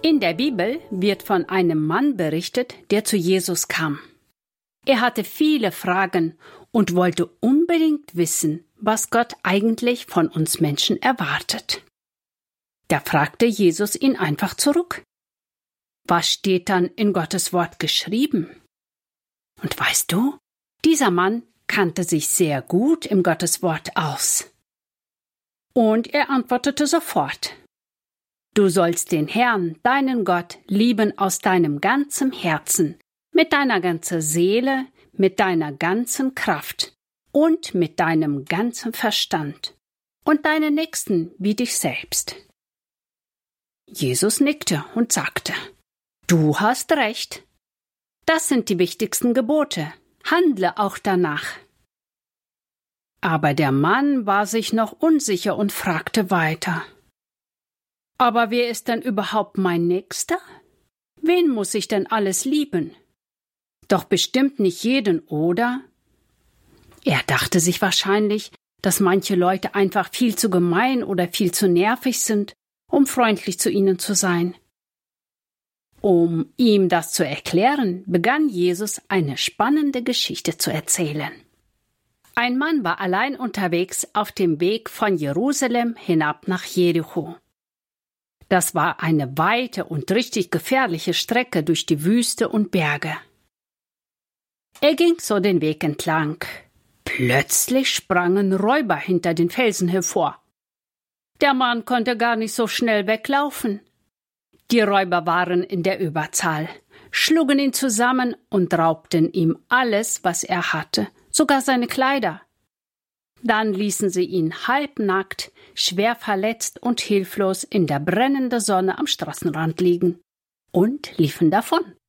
In der Bibel wird von einem Mann berichtet, der zu Jesus kam. Er hatte viele Fragen und wollte unbedingt wissen, was Gott eigentlich von uns Menschen erwartet. Da fragte Jesus ihn einfach zurück: Was steht dann in Gottes Wort geschrieben? Und weißt du, dieser Mann kannte sich sehr gut im Gottes Wort aus. Und er antwortete sofort: Du sollst den Herrn, deinen Gott, lieben aus deinem ganzen Herzen, mit deiner ganzen Seele, mit deiner ganzen Kraft und mit deinem ganzen Verstand und deinen Nächsten wie dich selbst. Jesus nickte und sagte: Du hast recht. Das sind die wichtigsten Gebote. Handle auch danach. Aber der Mann war sich noch unsicher und fragte weiter: Aber wer ist denn überhaupt mein Nächster? Wen muss ich denn alles lieben? Doch bestimmt nicht jeden, oder? Er dachte sich wahrscheinlich, dass manche Leute einfach viel zu gemein oder viel zu nervig sind, um freundlich zu ihnen zu sein. Um ihm das zu erklären, begann Jesus eine spannende Geschichte zu erzählen. Ein Mann war allein unterwegs auf dem Weg von Jerusalem hinab nach Jericho. Das war eine weite und richtig gefährliche Strecke durch die Wüste und Berge. Er ging so den Weg entlang. Plötzlich sprangen Räuber hinter den Felsen hervor. Der Mann konnte gar nicht so schnell weglaufen. Die Räuber waren in der Überzahl, schlugen ihn zusammen und raubten ihm alles, was er hatte, sogar seine Kleider. Dann ließen sie ihn halbnackt, schwer verletzt und hilflos in der brennenden Sonne am Straßenrand liegen und liefen davon.